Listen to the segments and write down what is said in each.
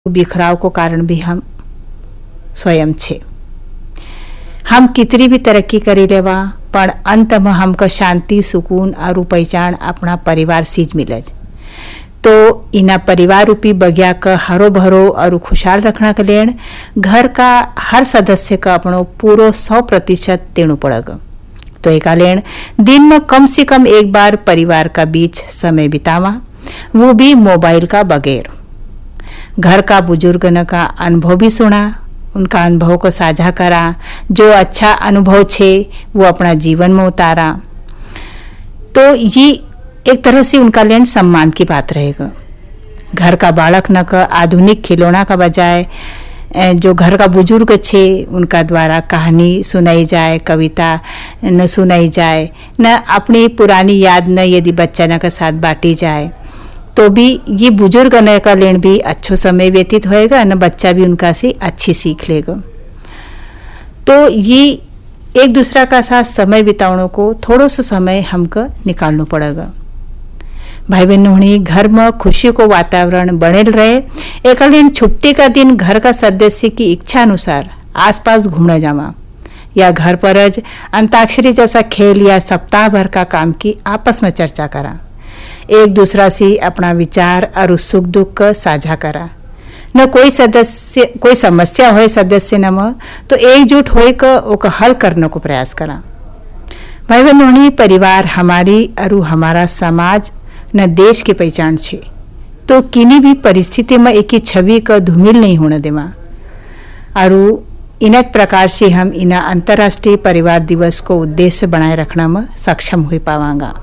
बिखराव को कारण भी हम स्वयं छे। हम कितनी भी तरक्की करी लेवा पण अंत में हमको शांति सुकून और पहचान अपना परिवार से ज मिले। तो इना परिवार रूपी बगिया का हरो भरो और खुशहाल रखना के लिए घर का हर सदस्य का अपनो पूरो 100% देना पड़ेगा। तो एक लेन दिन में कम से कम एक बार परिवार का बीच समय बितावा, वो भी मोबाइल का बगैर। घर का बुजुर्गन का अनुभव भी सुना, उनका अनुभव को साझा करा, जो अच्छा अनुभव छे वो अपना जीवन में उतारा। तो ये एक तरह से उनका लेन सम्मान की बात रहेगा। घर का बालक न का आधुनिक खिलौना का बजाय जो घर का बुजुर्ग छे उनका द्वारा कहानी सुनाई जाए, कविता न सुनाई जाए, न अपनी पुरानी याद न यदि बच्चा न के साथ बांटी जाए, तो भी ये बुजुर्ग न का लेन भी अच्छो समय व्यतीत होएगा, न बच्चा भी उनका से अच्छी सीख लेगा। तो ये एक दूसरा का साथ समय बिताने को थोड़ा सा समय हमको निकालना पड़ेगा। भाई बहनों, घर में खुशी को वातावरण बनेल रहे, एक दिन छुट्टी का दिन घर का सदस्य की इच्छा अनुसार आसपास घूमने जावा या घर पर ज अंताक्षरी जैसा खेल या सप्ताह भर का काम की आपस में चर्चा करा, एक दूसरा से अपना विचार और सुख दुख का साझा करा। न कोई समस्या हो सदस्य न में तो एकजुट होकर हल करने को प्रयास करा। भाई बहनों, परिवार हमारी और हमारा समाज न देश की पहचान छे। तो किन्हीं भी परिस्थिति में एक ही छवि का धूमिल नहीं होने देवा और इन प्रकार से हम इन अंतर्राष्ट्रीय परिवार दिवस को उद्देश्य बनाए रखना में सक्षम हो पावांगा।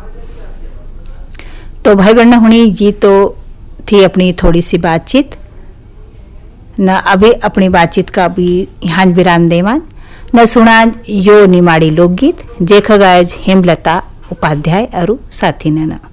तो भाई बहनों होनी, ये तो थी अपनी थोड़ी सी बातचीत न। अभी अपनी बातचीत का भी यहाँ विराम देवान न सुना यो निमाड़ी लोकगीत जेख गायज हेमलता उपाध्याय और साथी न।